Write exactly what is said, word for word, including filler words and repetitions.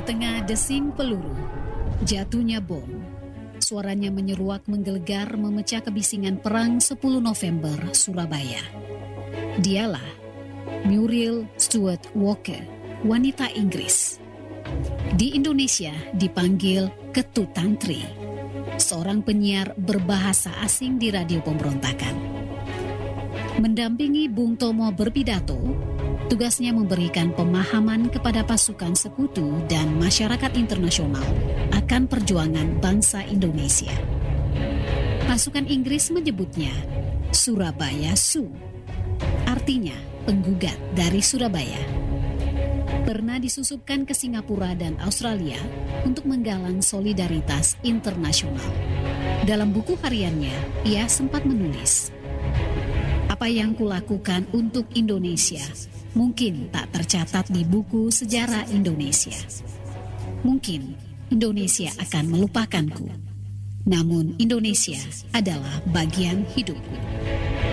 tengah desing peluru, jatuhnya bom, suaranya menyeruak menggelegar memecah kebisingan perang sepuluh November Surabaya. Dialah Muriel Stuart Walker, wanita Inggris. Di Indonesia dipanggil Ketu Tantri, seorang penyiar berbahasa asing di radio pemberontakan. Mendampingi Bung Tomo berpidato, tugasnya memberikan pemahaman kepada pasukan sekutu dan masyarakat internasional akan perjuangan bangsa Indonesia. Pasukan Inggris menyebutnya Surabaya Su, artinya penggugat dari Surabaya. Pernah disusupkan ke Singapura dan Australia untuk menggalang solidaritas internasional. Dalam buku hariannya, ia sempat menulis, "Apa yang kulakukan untuk Indonesia mungkin tak tercatat di buku sejarah Indonesia. Mungkin Indonesia akan melupakanku, namun Indonesia adalah bagian hidupku."